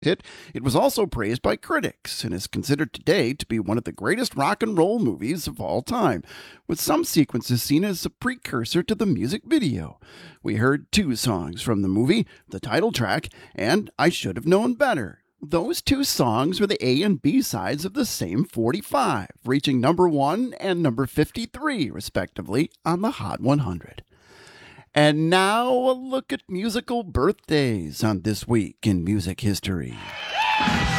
hit, it was also praised by critics and is considered today to be one of the greatest rock and roll movies of all time, with some sequences seen as a precursor to the music video. We heard two songs from the movie, the title track, and I Should Have Known Better. Those two songs were the A and B sides of the same 45, reaching number 1 and number 53, respectively, on the Hot 100. And now a look at musical birthdays on This Week in Music History.